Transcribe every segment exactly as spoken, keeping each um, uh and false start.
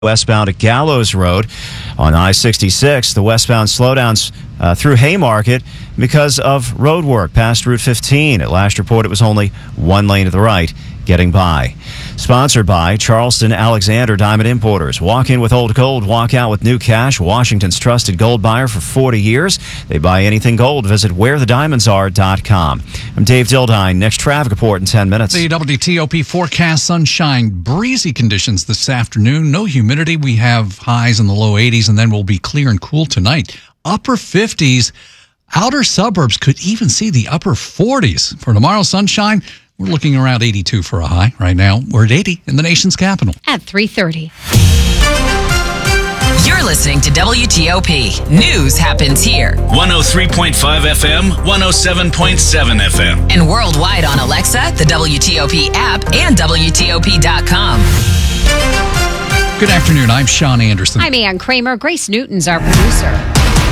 Westbound at Gallows Road on I sixty-six. The westbound slowdowns uh, through Haymarket because of road work past Route fifteen. At last report, it was only one lane to the right getting by. Sponsored by Charleston Alexander Diamond Importers. Walk in with old gold, walk out with new cash. Washington's trusted gold buyer for forty years. They buy anything gold. Visit where the diamonds are dot com. I'm Dave Dildine. Next traffic report in ten minutes. The W T O P forecast: sunshine, breezy conditions this afternoon. No humidity. We have highs in the low eighties, and then we'll be clear and cool tonight. Upper fifties. Outer suburbs could even see the upper forties. For tomorrow, sunshine, we're looking around eighty-two for a high. Right now, we're at eighty in the nation's capital. At three thirty. You're listening to W T O P. News happens here. one oh three point five F M, one oh seven point seven F M. And worldwide on Alexa, the W T O P app, and W T O P dot com. Good afternoon. I'm Sean Anderson. I'm Ann Kramer. Grace Newton's our producer.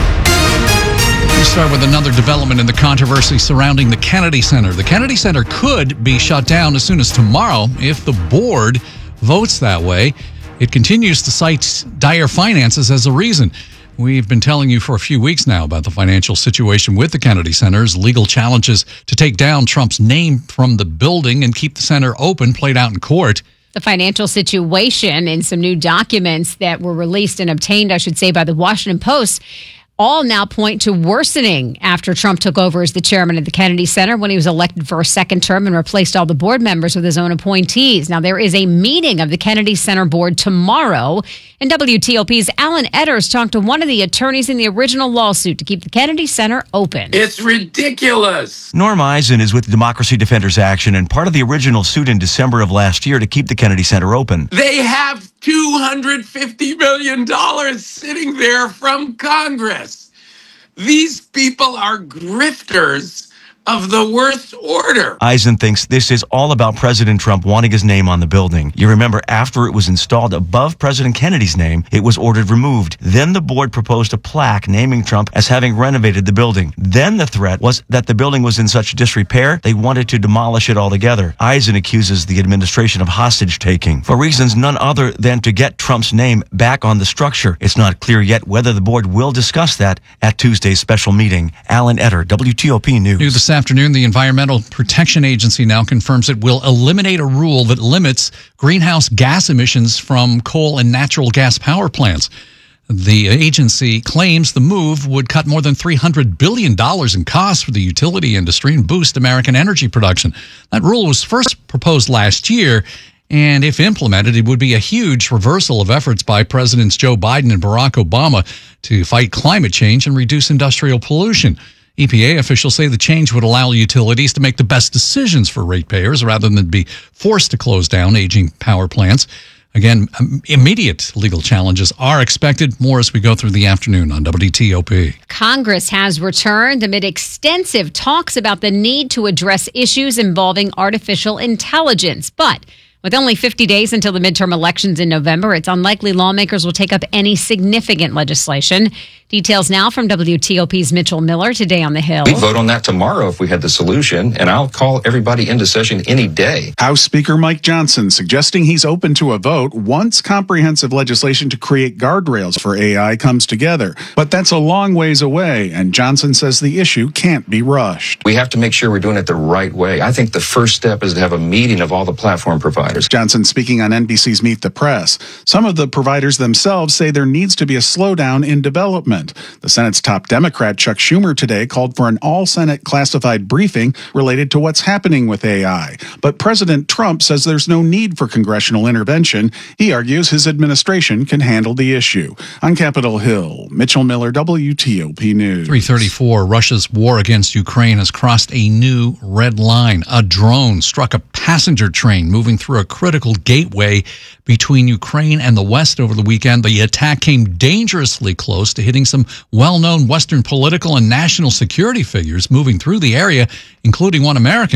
We start with another development in the controversy surrounding the Kennedy Center. The Kennedy Center could be shut down as soon as tomorrow if the board votes that way. It continues to cite dire finances as a reason. We've been telling you for a few weeks now about the financial situation with the Kennedy Center's legal challenges to take down Trump's name from the building and keep the center open played out in court. The financial situation in some new documents that were released and obtained, I should say, by the Washington Post, all now point to worsening after Trump took over as the chairman of the Kennedy Center when he was elected for a second term and replaced all the board members with his own appointees. Now, there is a meeting of the Kennedy Center board tomorrow, and W T O P's Alan Edders talked to one of the attorneys in the original lawsuit to keep the Kennedy Center open. It's ridiculous. Norm Eisen is with Democracy Defenders Action and part of the original suit in December of last year to keep the Kennedy Center open. They have two hundred fifty million dollars sitting there from Congress. These people are grifters of the worst order. Eisen thinks this is all about President Trump wanting his name on the building. You remember, after it was installed above President Kennedy's name, it was ordered removed. Then the board proposed a plaque naming Trump as having renovated the building. Then the threat was that the building was in such disrepair, they wanted to demolish it altogether. Eisen accuses the administration of hostage-taking for reasons none other than to get Trump's name back on the structure. It's not clear yet whether the board will discuss that at Tuesday's special meeting. Alan Etter, W T O P News. New this afternoon, the Environmental Protection Agency now confirms it will eliminate a rule that limits greenhouse gas emissions from coal and natural gas power plants. The agency claims the move would cut more than three hundred billion dollars in costs for the utility industry and boost American energy production. That rule was first proposed last year, and if implemented, it would be a huge reversal of efforts by Presidents Joe Biden and Barack Obama to fight climate change and reduce industrial pollution. E P A officials say the change would allow utilities to make the best decisions for ratepayers rather than be forced to close down aging power plants. Again, immediate legal challenges are expected. More as we go through the afternoon on W T O P. Congress has returned amid extensive talks about the need to address issues involving artificial intelligence. But with only fifty days until the midterm elections in November, it's unlikely lawmakers will take up any significant legislation. Details now from W T O P's Mitchell Miller today on the Hill. We'd vote on that tomorrow if we had the solution, and I'll call everybody into session any day. House Speaker Mike Johnson suggesting he's open to a vote once comprehensive legislation to create guardrails for A I comes together. But that's a long ways away, and Johnson says the issue can't be rushed. We have to make sure we're doing it the right way. I think the first step is to have a meeting of all the platform providers. Johnson speaking on N B C's Meet the Press. Some of the providers themselves say there needs to be a slowdown in development. The Senate's top Democrat, Chuck Schumer, today called for an all-Senate classified briefing related to what's happening with A I. But President Trump says there's no need for congressional intervention. He argues his administration can handle the issue. On Capitol Hill, Mitchell Miller, W T O P News. three thirty-four, Russia's war against Ukraine has crossed a new red line. A drone struck a passenger train moving through a critical gateway between Ukraine and the West over the weekend. The attack came dangerously close to hitting some well-known Western political and national security figures moving through the area, including one American.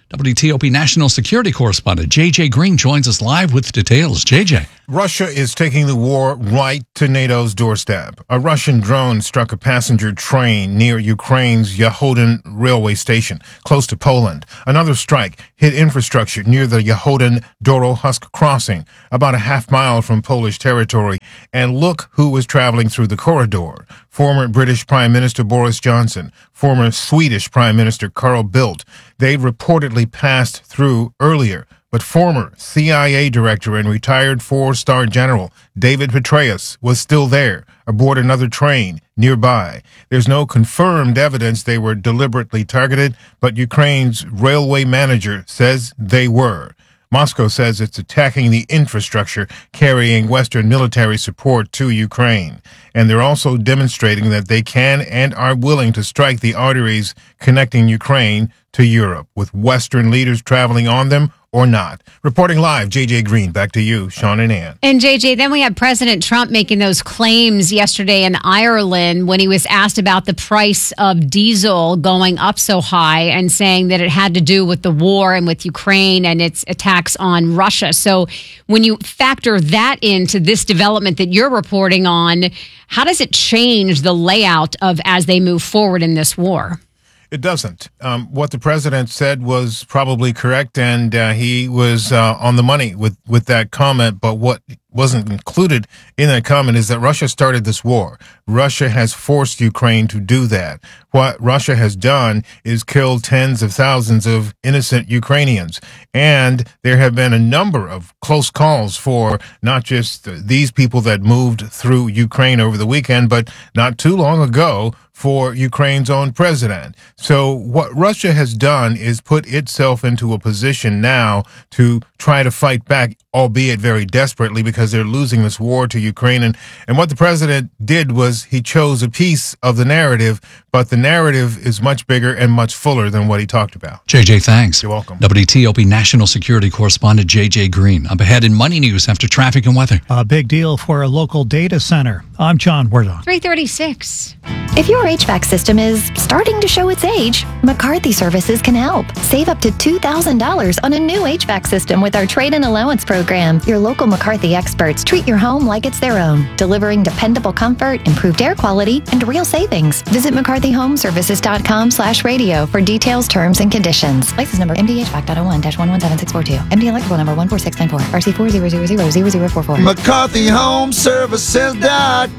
W T O P national security correspondent J J Green joins us live with details. J J. Russia is taking the war right to NATO's doorstep. A Russian drone struck a passenger train near Ukraine's Yahodin railway station, close to Poland. Another strike hit infrastructure near the Yahodin Dorohusk crossing, about a half mile from Polish territory. And look who was traveling through the corridor. Former British Prime Minister Boris Johnson, former Swedish Prime Minister Carl Bildt. They reportedly passed through earlier. But former C I A director and retired four-star general David Petraeus was still there, aboard another train nearby. There's no confirmed evidence they were deliberately targeted, but Ukraine's railway manager says they were. Moscow says it's attacking the infrastructure carrying Western military support to Ukraine. And they're also demonstrating that they can and are willing to strike the arteries connecting Ukraine to Europe, with Western leaders traveling on them or not. Reporting live, J J Green. Back to you, Sean and Ann. And J J, then we had President Trump making those claims yesterday in Ireland when he was asked about the price of diesel going up so high and saying that it had to do with the war and with Ukraine and its attacks on Russia. So when you factor that into this development that you're reporting on, how does it change the layout of as they move forward in this war? It doesn't. Um, what the president said was probably correct, and uh, he was uh, on the money with, with that comment. But what wasn't included in that comment is that Russia started this war. Russia has forced Ukraine to do that. What Russia has done is killed tens of thousands of innocent Ukrainians. And there have been a number of close calls for not just these people that moved through Ukraine over the weekend, but not too long ago, for Ukraine's own president. So what Russia has done is put itself into a position now to try to fight back, albeit very desperately, because they're losing this war to Ukraine. And, and what the president did was he chose a piece of the narrative, but the narrative is much bigger and much fuller than what he talked about. J J, thanks. You're welcome. W T O P national security correspondent J J Green. Up ahead in Money News after traffic and weather. A big deal for a local data center. I'm John Wardon. three thirty-six. If your H V A C system is starting to show its age, McCarthy Services can help. Save up to two thousand dollars on a new H V A C system with our trade-in allowance program. Your local McCarthy experts treat your home like it's their own, delivering dependable comfort, improved air quality, and real savings. Visit mccarthy home services dot com slash radio for details, terms, and conditions. License number M D H V A C dot oh one dash one one seven six four two. M D electrical number one four six nine four. R C four zero zero zero zero zero four four. mccarthy home services dot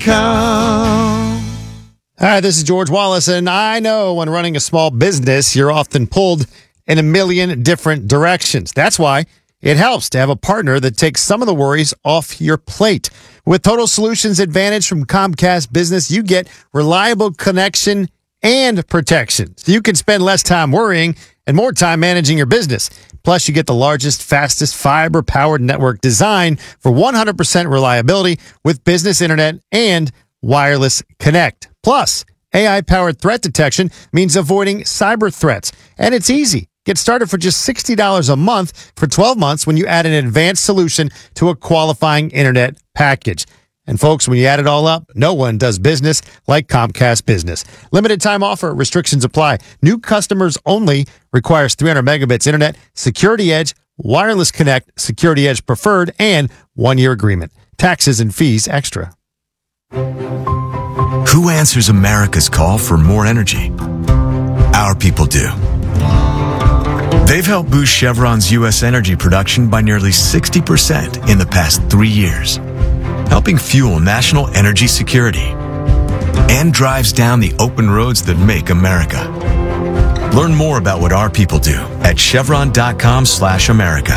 com. Hi, this is George Wallace, and I know when running a small business, you're often pulled in a million different directions. That's why it helps to have a partner that takes some of the worries off your plate. With Total Solutions Advantage from Comcast Business, you get reliable connection and protection. So you can spend less time worrying and more time managing your business. Plus, you get the largest, fastest fiber-powered network designed for one hundred percent reliability with business internet and wireless connect. Plus, A I-powered threat detection means avoiding cyber threats. And it's easy. Get started for just sixty dollars a month for twelve months when you add an advanced solution to a qualifying internet package. And folks, when you add it all up, no one does business like Comcast Business. Limited time offer. Restrictions apply. New customers only. Requires three hundred megabits internet, Security Edge, Wireless Connect, Security Edge Preferred, and one-year agreement. Taxes and fees extra. Who answers America's call for more energy? Our people do. They've helped boost Chevron's U S energy production by nearly sixty percent in the past three years, helping fuel national energy security, and drives down the open roads that make America. Learn more about what our people do at chevron.com slash America.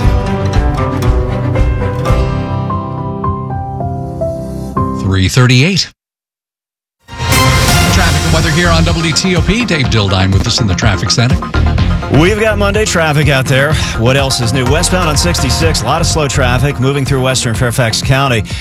three thirty-eight. Traffic and weather here on W T O P. Dave Dildine with us in the traffic center. We've got Monday traffic out there. What else is new? Westbound on sixty-six, a lot of slow traffic moving through western Fairfax County.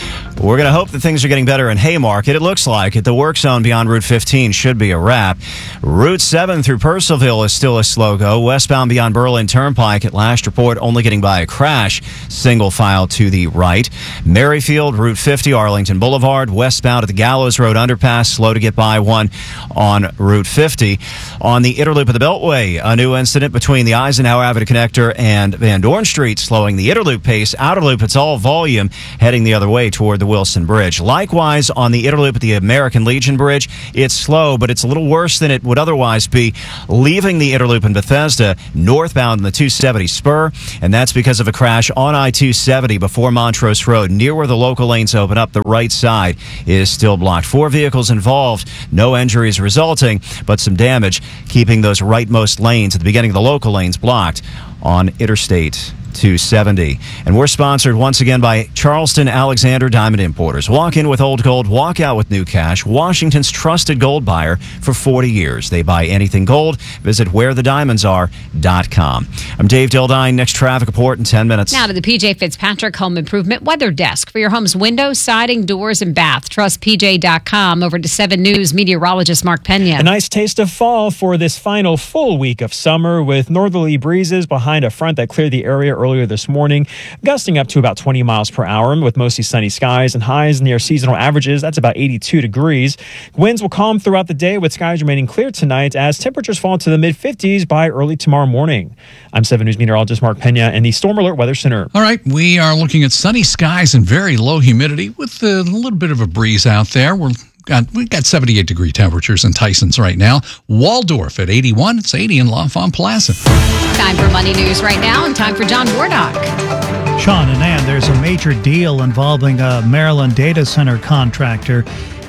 We're going to hope that things are getting better in Haymarket. It looks like it. The work zone beyond Route fifteen should be a wrap. Route seven through Purcellville is still a slow go. Westbound beyond Berlin Turnpike at last report only getting by a crash. Single file to the right. Merrifield, Route fifty, Arlington Boulevard. Westbound at the Gallows Road underpass. Slow to get by one on Route fifty. On the inner loop of the Beltway, a new incident between the Eisenhower Avenue Connector and Van Dorn Street, slowing the inner loop pace. Outer loop, it's all volume heading the other way toward the Wilson Bridge. Likewise, on the inner loop at the American Legion Bridge, it's slow, but it's a little worse than it would otherwise be, leaving the inner loop in Bethesda northbound in the two seventy spur, and that's because of a crash on I two seventy before Montrose Road. Near where the local lanes open up, the right side is still blocked. Four vehicles involved, no injuries resulting, but some damage, keeping those rightmost lanes at the beginning of the local lanes blocked on Interstate two seventy. And we're sponsored once again by Charleston Alexander Diamond Importers. Walk in with old gold, walk out with new cash. Washington's trusted gold buyer for forty years. They buy anything gold. Visit where the diamonds are dot com. I'm Dave Dildine. Next traffic report in ten minutes. Now to the P J Fitzpatrick Home Improvement Weather Desk for your home's windows, siding, doors, and bath. Trust P J dot com. Over to seven News meteorologist Mark Pena. A nice taste of fall for this final full week of summer, with northerly breezes behind a front that cleared the area earlier this morning, gusting up to about twenty miles per hour with mostly sunny skies and highs near seasonal averages. That's about eighty-two degrees. Winds will calm throughout the day with skies remaining clear tonight as temperatures fall to the mid fifties by early tomorrow morning. I'm seven News meteorologist Mark Pena in the Storm Alert Weather Center. All right, we are looking at sunny skies and very low humidity with a little bit of a breeze out there. We're Got, we've got seventy-eight degree temperatures in Tysons right now. Waldorf at eighty-one. It's eighty in L'Enfant Plaza. Time for Money News right now and time for John Wardock. Sean and Ann, there's a major deal involving a Maryland data center contractor.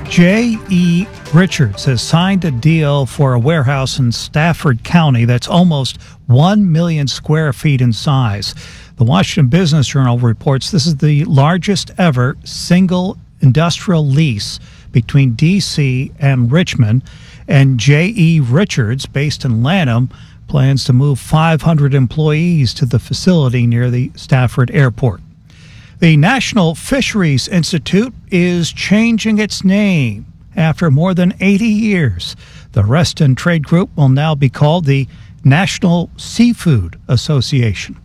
J E. Richards has signed a deal for a warehouse in Stafford County that's almost one million square feet in size. The Washington Business Journal reports this is the largest ever single industrial lease between D C and Richmond, and J E. Richards, based in Lanham, plans to move five hundred employees to the facility near the Stafford Airport. The National Fisheries Institute is changing its name after more than eighty years. The Reston Trade Group will now be called the National Seafood Association.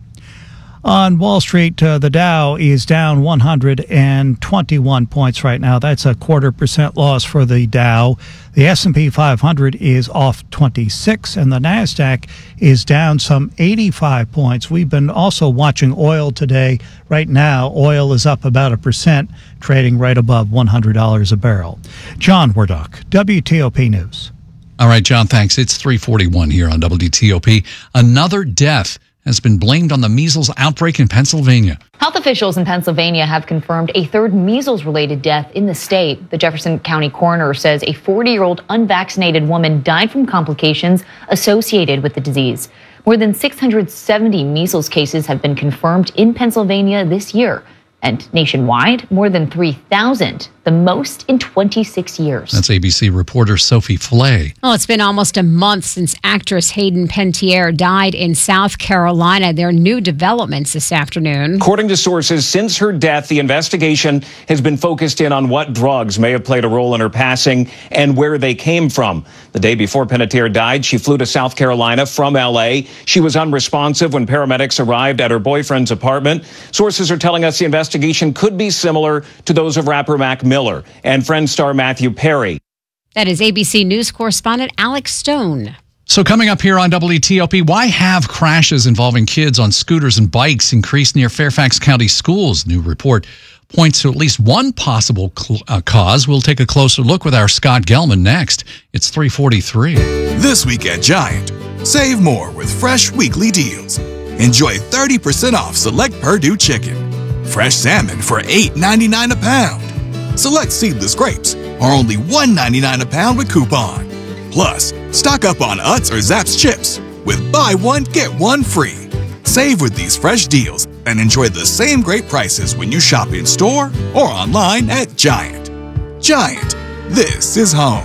On Wall Street, uh, the Dow is down one hundred twenty-one points right now. That's a quarter percent loss for the Dow. The S and P five hundred is off twenty-six, and the NASDAQ is down some eighty-five points. We've been also watching oil today. Right now, oil is up about a percent, trading right above one hundred dollars a barrel. John Wardock, W T O P News. All right, John, thanks. It's three forty-one here on W T O P. Another death has been blamed on the measles outbreak in Pennsylvania. Health officials in Pennsylvania have confirmed a third measles-related death in the state. The Jefferson County coroner says a forty-year-old unvaccinated woman died from complications associated with the disease. More than six hundred seventy measles cases have been confirmed in Pennsylvania this year. And nationwide, more than three thousand, the most in twenty-six years. That's A B C reporter Sophie Flay. Well, it's been almost a month since actress Hayden Panettiere died in South Carolina. There are new developments this afternoon. According to sources, since her death, the investigation has been focused in on what drugs may have played a role in her passing and where they came from. The day before Panettiere died, she flew to South Carolina from L A. She was unresponsive when paramedics arrived at her boyfriend's apartment. Sources are telling us the investigation investigation could be similar to those of rapper Mac Miller and Friends star Matthew Perry. That is A B C News correspondent Alex Stone. So coming up here on W T O P, why have crashes involving kids on scooters and bikes increased near Fairfax County schools? New report points to at least one possible cl- uh, cause. We'll take a closer look with our Scott Gelman next. It's three forty-three. This week at Giant, save more with fresh weekly deals. Enjoy thirty percent off select Purdue chicken. Fresh salmon for eight ninety-nine a pound. Select seedless grapes are only one ninety-nine a pound with coupon. Plus, stock up on Utz or Zapp's chips with buy one, get one free. Save with these fresh deals and enjoy the same great prices when you shop in store or online at Giant. Giant, this is home.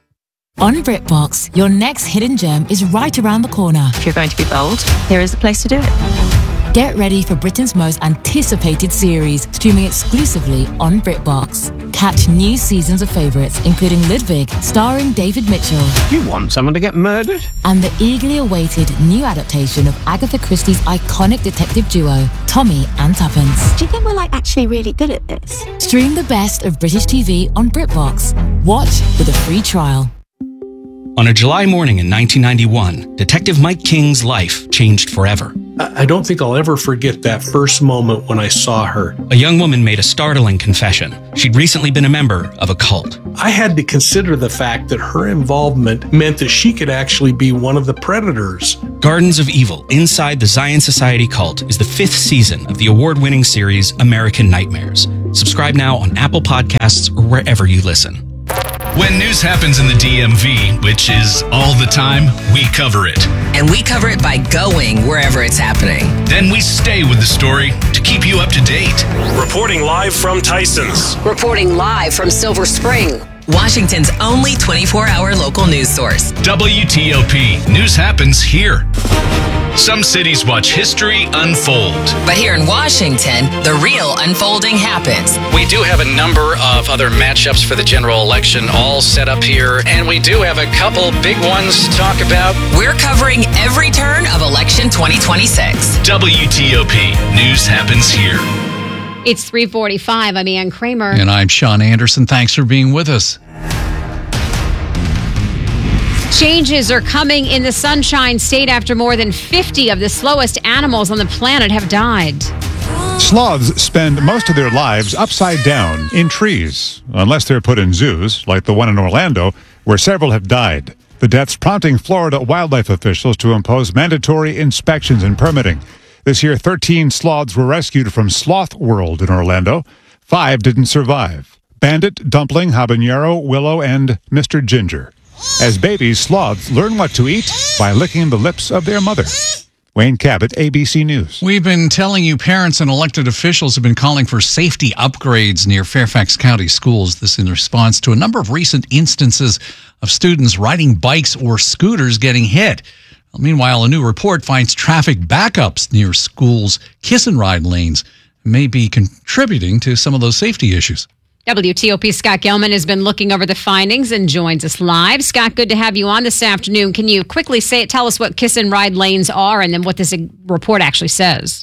On BritBox, your next hidden gem is right around the corner. If you're going to be bold, here is the place to do it. Get ready for Britain's most anticipated series, streaming exclusively on BritBox. Catch new seasons of favourites, including Ludwig, starring David Mitchell. You want someone to get murdered? And the eagerly awaited new adaptation of Agatha Christie's iconic detective duo, Tommy and Tuppence. Do you think we're like actually really good at this? Stream the best of British T V on BritBox. Watch with a free trial. On a July morning in nineteen ninety-one, Detective Mike King's life changed forever. I don't think I'll ever forget that first moment when I saw her. A young woman made a startling confession. She'd recently been a member of a cult. I had to consider the fact that her involvement meant that she could actually be one of the predators. Gardens of Evil, Inside the Zion Society Cult, is the fifth season of the award-winning series American Nightmares. Subscribe now on Apple Podcasts or wherever you listen. When news happens in the D M V, which is all the time, we cover it. And we cover it by going wherever it's happening. Then we stay with the story to keep you up to date. Reporting live from Tyson's. Reporting live from Silver Spring, Washington's only twenty-four hour local news source. W T O P. News happens here. Some cities watch history unfold. But here in Washington, the real unfolding happens. We do have a number of other matchups for the general election all set up here, and we do have a couple big ones to talk about. We're covering every turn of election twenty twenty-six. W T O P. News happens here. It's three forty-five. I'm Ann Kramer. And I'm Sean Anderson. Thanks for being with us. Changes are coming in the Sunshine State after more than fifty of the slowest animals on the planet have died. Sloths spend most of their lives upside down in trees, unless they're put in zoos, like the one in Orlando, where several have died. The deaths prompting Florida wildlife officials to impose mandatory inspections and permitting. This year, thirteen sloths were rescued from Sloth World in Orlando. Five didn't survive. Bandit, Dumpling, Habanero, Willow, and Mister Ginger. As babies, sloths learn what to eat by licking the lips of their mother. Wayne Cabot, A B C News. We've been telling you parents and elected officials have been calling for safety upgrades near Fairfax County schools. This in response to a number of recent instances of students riding bikes or scooters getting hit. Well, meanwhile, a new report finds traffic backups near schools' kiss and ride lanes may be contributing to some of those safety issues. W T O P Scott Gelman has been looking over the findings and joins us live. Scott, good to have you on this afternoon. Can you quickly say tell us what kiss and ride lanes are and then what this report actually says?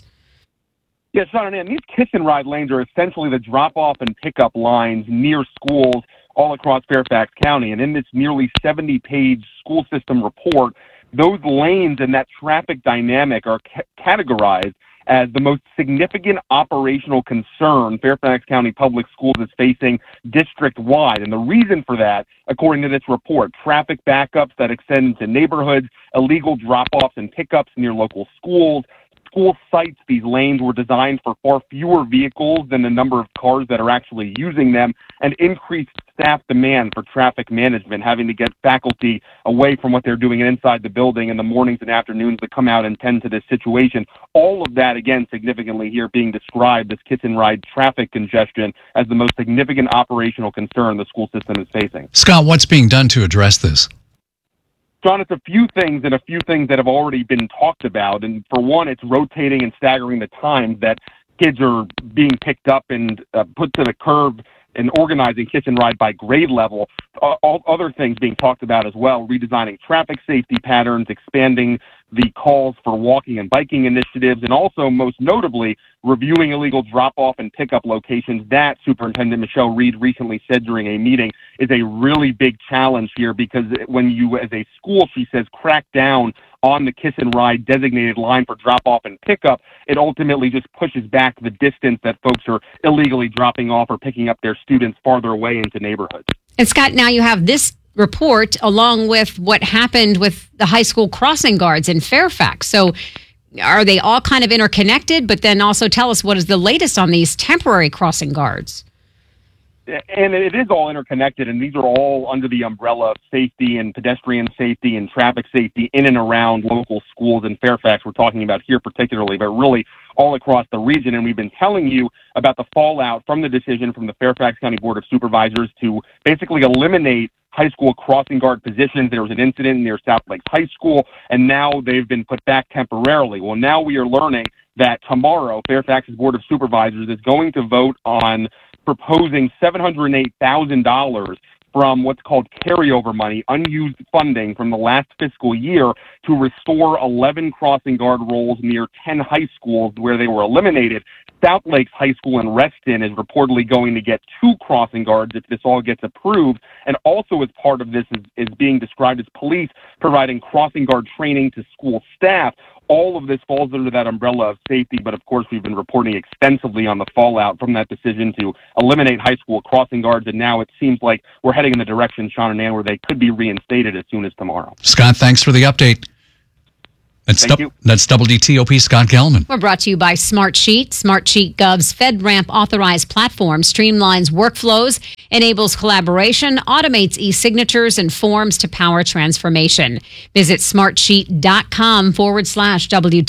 Yes, Sean and Ann, these kiss and ride lanes are essentially the drop-off and pickup lines near schools all across Fairfax County. And in this nearly seventy-page school system report, those lanes and that traffic dynamic are ca- categorized as the most significant operational concern Fairfax County Public Schools is facing district-wide. And the reason for that, according to this report, traffic backups that extend into neighborhoods, illegal drop-offs and pickups near local schools. School sites, these lanes were designed for far fewer vehicles than the number of cars that are actually using them, and increased staff demand for traffic management, having to get faculty away from what they're doing inside the building in the mornings and afternoons to come out and tend to this situation. All of that, again, significantly here being described, this kiss and ride traffic congestion, as the most significant operational concern the school system is facing. Scott, what's being done to address this? John, it's a few things and a few things that have already been talked about. And for one, it's rotating and staggering the times that kids are being picked up and uh, put to the curb and organizing kiss and ride by grade level. Uh, all other things being talked about as well, redesigning traffic safety patterns, expanding the calls for walking and biking initiatives, and also, most notably, reviewing illegal drop-off and pickup locations. That, Superintendent Michelle Reed recently said during a meeting, is a really big challenge here, because when you, as a school, she says, crack down on the kiss and ride designated line for drop-off and pickup, it ultimately just pushes back the distance that folks are illegally dropping off or picking up their students farther away into neighborhoods. And Scott, now you have this report along with what happened with the high school crossing guards in Fairfax. So are they all kind of interconnected? But then also tell us what is the latest on these temporary crossing guards? And it is all interconnected, and these are all under the umbrella of safety and pedestrian safety and traffic safety in and around local schools in Fairfax. We're talking about here particularly, but really all across the region. And we've been telling you about the fallout from the decision from the Fairfax County Board of Supervisors to basically eliminate high school crossing guard positions. There was an incident near South Lakes High School, and now they've been put back temporarily. Well, now we are learning that tomorrow Fairfax's Board of Supervisors is going to vote on proposing seven hundred eight thousand dollars from what's called carryover money, unused funding from the last fiscal year, to restore eleven crossing guard roles near ten high schools where they were eliminated. South Lakes High School in Reston is reportedly going to get two crossing guards if this all gets approved. And also as part of this is, is being described as police providing crossing guard training to school staff. All of this falls under that umbrella of safety, but of course we've been reporting extensively on the fallout from that decision to eliminate high school crossing guards, and now it seems like we're heading in the direction, Sean and Ann, where they could be reinstated as soon as tomorrow. Scott, thanks for the update. That's, Thank du- you. that's W T O P Scott Gelman. We're brought to you by Smartsheet. Smartsheet Gov's FedRAMP authorized platform streamlines workflows, enables collaboration, automates e-signatures and forms to power transformation. Visit smartsheet.com forward slash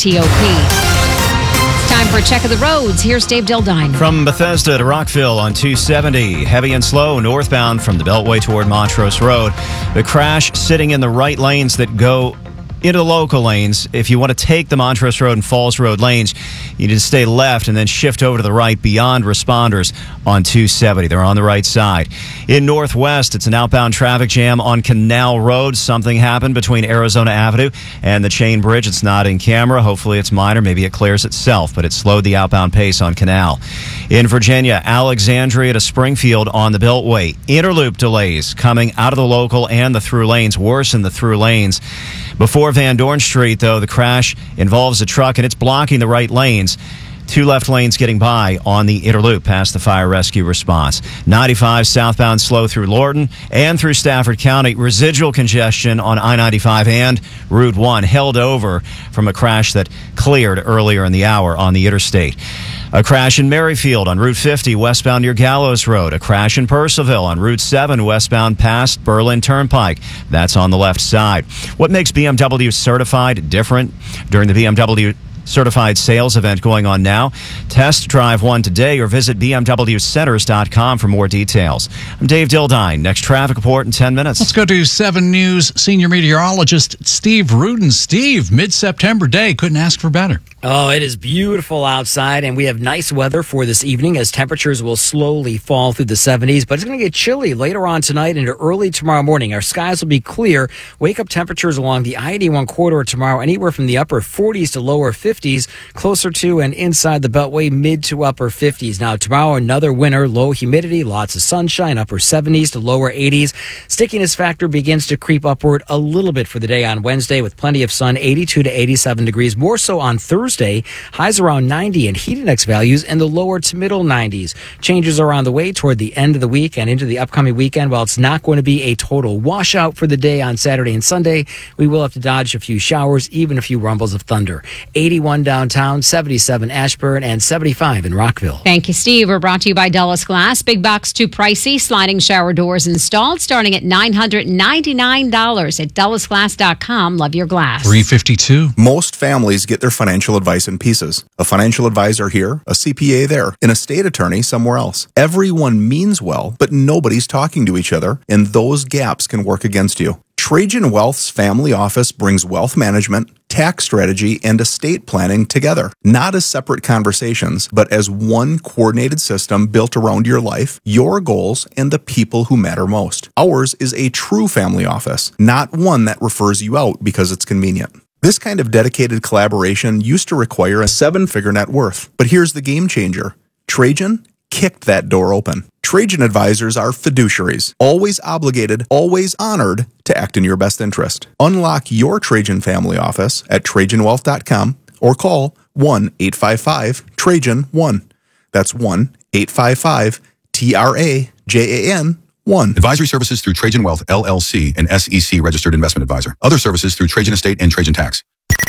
WTOP. It's time for a check of the roads. Here's Dave Dildine. From Bethesda to Rockville on two seventy, heavy and slow northbound from the Beltway toward Montrose Road. The crash sitting in the right lanes that go into the local lanes. If you want to take the Montrose Road and Falls Road lanes, you need to stay left and then shift over to the right beyond responders on two seventy. They're on the right side. In Northwest, it's an outbound traffic jam on Canal Road. Something happened between Arizona Avenue and the Chain Bridge. It's not in camera. Hopefully it's minor. Maybe it clears itself, but it slowed the outbound pace on Canal. In Virginia, Alexandria to Springfield on the Beltway. Interloop delays coming out of the local and the through lanes, worse in the through lanes. Before Van Dorn Street, though, the crash involves a truck, and it's blocking the right lanes. Two left lanes getting by on the Interloop past the fire rescue response. ninety-five southbound slow through Lorton and through Stafford County. Residual congestion on I ninety-five and Route one held over from a crash that cleared earlier in the hour on the interstate. A crash in Merrifield on Route fifty westbound near Gallows Road. A crash in Purcellville on Route seven westbound past Berlin Turnpike. That's on the left side. What makes B M W certified different? During the B M W certified sales event going on now. Test drive one today or visit B M W centers dot com for more details. I'm Dave Dildine. Next traffic report in ten minutes. Let's go to seven News senior meteorologist Steve Rudin. Steve, mid-September day. Couldn't ask for better. Oh, it is beautiful outside, and we have nice weather for this evening as temperatures will slowly fall through the seventies, but it's going to get chilly later on tonight into early tomorrow morning. Our skies will be clear. Wake-up temperatures along the I eighty-one corridor tomorrow anywhere from the upper forties to lower fifties, closer to and inside the Beltway, mid to upper fifties. Now, tomorrow, another winter, low humidity, lots of sunshine, upper seventies to lower eighties. Stickiness factor begins to creep upward a little bit for the day on Wednesday with plenty of sun, eighty-two to eighty-seven degrees. More so on Thursday. Highs around ninety and heat index values in the lower to middle nineties. Changes are on the way toward the end of the week and into the upcoming weekend. While it's not going to be a total washout for the day on Saturday and Sunday, we will have to dodge a few showers, even a few rumbles of thunder. eighty-one downtown, seventy-seven Ashburn, and seventy-five in Rockville. Thank you, Steve. We're brought to you by Dulles Glass. Big box too pricey. Sliding shower doors installed starting at nine hundred ninety-nine dollars at dulles glass dot com. Love your glass. three fifty-two. Most families get their financial advice in pieces. A financial advisor here, a C P A there, an estate attorney somewhere else. Everyone means well, but nobody's talking to each other, and those gaps can work against you. Trajan Wealth's family office brings wealth management, tax strategy, and estate planning together. Not as separate conversations, but as one coordinated system built around your life, your goals, and the people who matter most. Ours is a true family office, not one that refers you out because it's convenient. This kind of dedicated collaboration used to require a seven-figure net worth. But here's the game changer. Trajan kicked that door open. Trajan advisors are fiduciaries, always obligated, always honored to act in your best interest. Unlock your Trajan family office at trajan wealth dot com or call one eight five five Trajan one. That's one eight five five T R A J A N one. Advisory services through Trajan Wealth, L L C, an S E C registered investment advisor. Other services through Trajan Estate and Trajan Tax.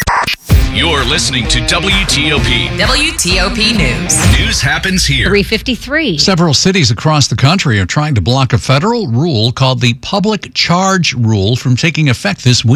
You're listening to W T O P. W T O P News. News happens here. three fifty-three. Several cities across the country are trying to block a federal rule called the Public Charge Rule from taking effect this week.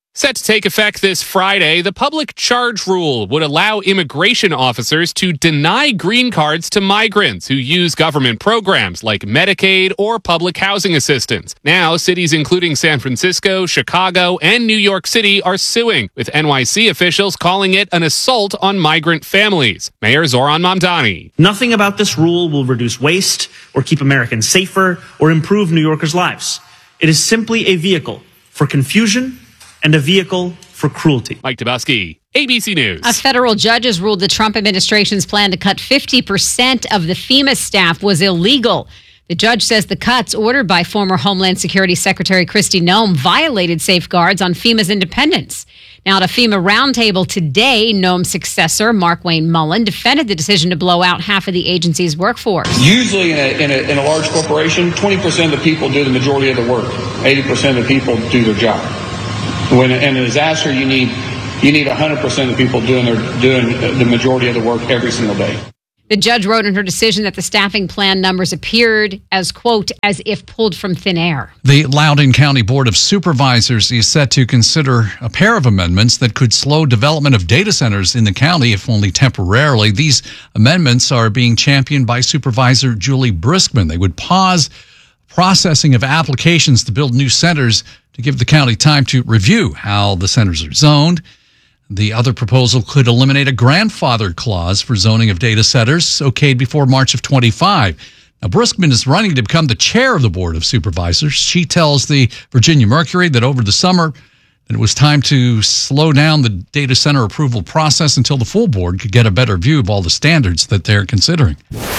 Set to take effect this Friday, the public charge rule would allow immigration officers to deny green cards to migrants who use government programs like Medicaid or public housing assistance. Now, cities including San Francisco, Chicago, and New York City are suing, with N Y C officials calling it an assault on migrant families. Mayor Zoran Mamdani. Nothing about this rule will reduce waste or keep Americans safer or improve New Yorkers' lives. It is simply a vehicle for confusion and a vehicle for cruelty. Mike Dabowski, A B C News. A federal judge has ruled the Trump administration's plan to cut fifty percent of the FEMA staff was illegal. The judge says the cuts, ordered by former Homeland Security Secretary Kristi Noem, violated safeguards on FEMA's independence. Now, at a FEMA roundtable today, Noem's successor, Mark Wayne Mullen, defended the decision to blow out half of the agency's workforce. Usually in a, in a, in a large corporation, twenty percent of the people do the majority of the work. eighty percent of the people do their job. When in a disaster, you need you need one hundred percent of the people doing their doing the majority of the work every single day. The judge wrote in her decision that the staffing plan numbers appeared as, quote, as if pulled from thin air. The Loudoun County Board of Supervisors is set to consider a pair of amendments that could slow development of data centers in the county, if only temporarily. These amendments are being championed by Supervisor Julie Briskman. They would pause processing of applications to build new centers to give the county time to review how the centers are zoned. The other proposal could eliminate a grandfather clause for zoning of data centers, okayed before March of twenty-five. Now, Briskman is running to become the chair of the Board of Supervisors. She tells the Virginia Mercury that over the summer that it was time to slow down the data center approval process until the full board could get a better view of all the standards that they're considering.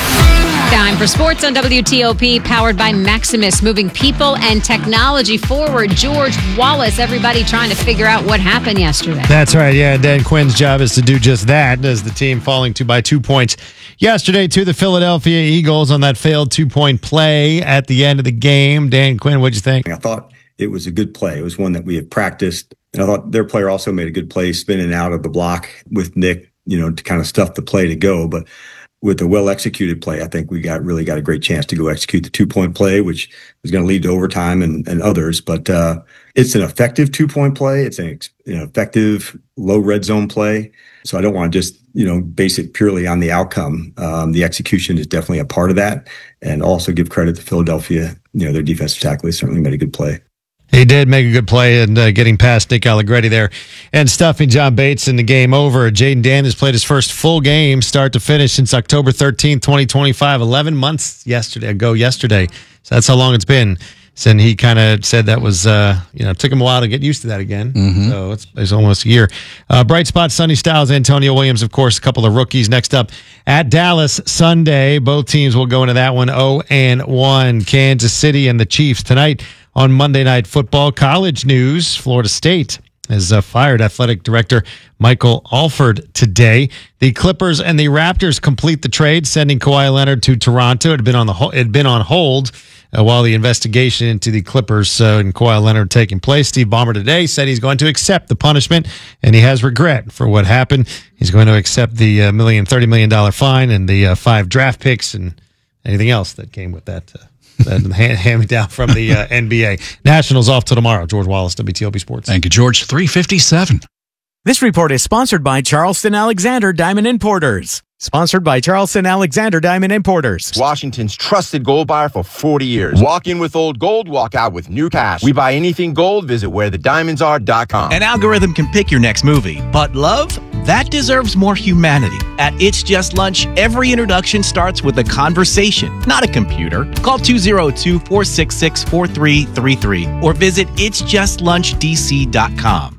Time for sports on W T O P, powered by Maximus, moving people and technology forward. George Wallace, everybody trying to figure out what happened yesterday. That's right, yeah. Dan Quinn's job is to do just that, as the team falling to by two points yesterday to the Philadelphia Eagles on that failed two-point play at the end of the game. Dan Quinn, what'd you think? I thought it was a good play. It was one that we had practiced. And I thought their player also made a good play spinning out of the block with Nick, you know, to kind of stuff the play to go. But with a well-executed play, I think we got really got a great chance to go execute the two-point play, which was going to lead to overtime and, and others. But uh, it's an effective two-point play. It's an, an effective low red zone play. So I don't want to just, you know, base it purely on the outcome. Um, the execution is definitely a part of that. And also give credit to Philadelphia. You know, their defensive tackle certainly made a good play. He did make a good play and uh, getting past Nick Allegretti there and stuffing John Bates in the game over. Jaden Daniels played his first full game start to finish since October thirteenth, twenty twenty-five, eleven months yesterday ago yesterday. So that's how long it's been. And he kind of said that was, uh, you know, it took him a while to get used to that again. Mm-hmm. So it's, it's almost a year. Uh, bright spot, Sonny Styles, Antonio Williams, of course, a couple of rookies next up at Dallas Sunday. Both teams will go into that one oh and one. Kansas City and the Chiefs tonight on Monday Night Football. College news, Florida State has uh, fired athletic director Michael Alford today. The Clippers and the Raptors complete the trade, sending Kawhi Leonard to Toronto. It had been on the ho- it had been on hold uh, while the investigation into the Clippers uh, and Kawhi Leonard taking place. Steve Ballmer today said he's going to accept the punishment, and he has regret for what happened. He's going to accept the uh, million, thirty million dollars fine and the uh, five draft picks and anything else that came with that. Uh, That hand, hand me down from the uh, N B A. Nationals off till tomorrow. George Wallace, W T O P Sports. Thank you, George. three fifty-seven. This report is sponsored by Charleston Alexander Diamond Importers. Sponsored by Charleston Alexander Diamond Importers. Washington's trusted gold buyer for forty years. Walk in with old gold, walk out with new cash. We buy anything gold. Visit where the diamonds are dot com. An algorithm can pick your next movie, but love? That deserves more humanity. At It's Just Lunch, every introduction starts with a conversation, not a computer. Call two oh two, four six six, four three three three or visit its just lunch d c dot com.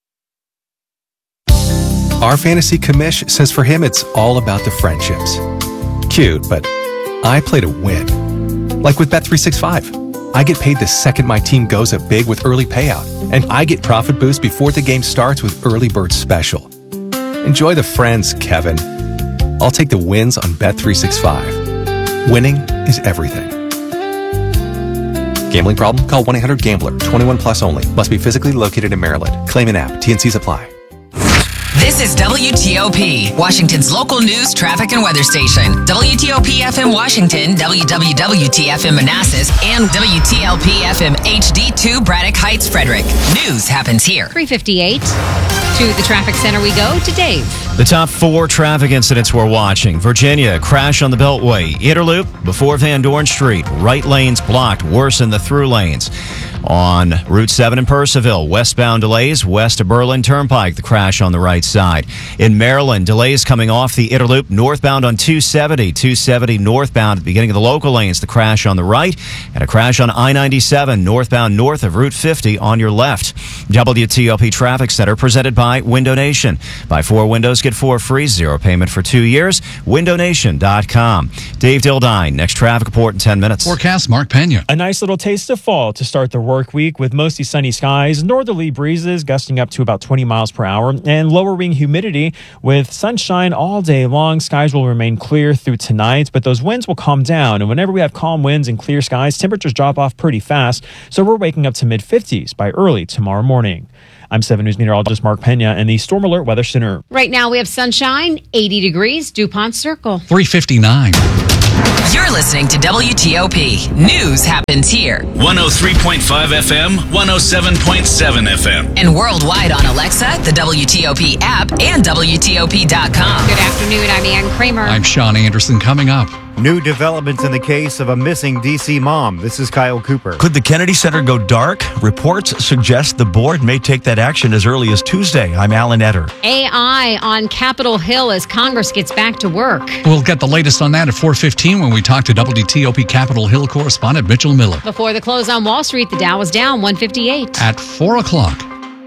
Our fantasy commish says for him it's all about the friendships. Cute, but I play to win. Like with Bet three sixty-five. I get paid the second my team goes up big with early payout, and I get profit boost before the game starts with Early Bird Special. Enjoy the friends, Kevin. I'll take the wins on Bet three sixty-five. Winning is everything. Gambling problem? Call one eight hundred gambler. twenty-one plus only. Must be physically located in Maryland. Claim an app. T N Cs apply. This is W T O P, Washington's local news, traffic, and weather station. W T O P F M Washington, W W W T F M Manassas, and W T L P F M H D two Braddock Heights, Frederick. News happens here. three fifty-eight. To the traffic center we go, to Dave. The top four traffic incidents we're watching. Virginia, crash on the Beltway. Interloop before Van Dorn Street. Right lanes blocked, worse in the through lanes. On Route seven in Purcellville, westbound delays west of Berlin Turnpike, the crash on the right side. In Maryland, delays coming off the Interloop northbound on two seventy. two seventy northbound at the beginning of the local lanes, the crash on the right. And a crash on I ninety-seven northbound north of Route fifty on your left. W T O P Traffic Center presented by Window Nation. Buy four windows, get four free, zero payment for two years. window nation dot com. Dave Dildine, next traffic report in ten minutes. Forecast, Mark Pena. A nice little taste of fall to start the work week with mostly sunny skies, northerly breezes gusting up to about twenty miles per hour, and lowering humidity with sunshine all day long. Skies will remain clear through tonight, but those winds will calm down. And whenever we have calm winds and clear skies, temperatures drop off pretty fast. So we're waking up to mid fifties by early tomorrow morning. I'm seven News meteorologist Mark Pena in the Storm Alert Weather Center. Right now we have sunshine, eighty degrees, DuPont Circle. three fifty-nine. You're listening to W T O P. News happens here. one oh three point five F M, one oh seven point seven F M. And worldwide on Alexa, the W T O P app, and W T O P dot com. Good afternoon, I'm Ann Kramer. I'm Sean Anderson. Coming up. New developments in the case of a missing D C mom. This is Kyle Cooper. Could the Kennedy Center go dark? Reports suggest the board may take that action as early as Tuesday. I'm Alan Etter. A I on Capitol Hill as Congress gets back to work. We'll get the latest on that at four fifteen when we talk to W T O P Capitol Hill correspondent Mitchell Miller. Before the close on Wall Street, the Dow was down one fifty-eight. At four o'clock.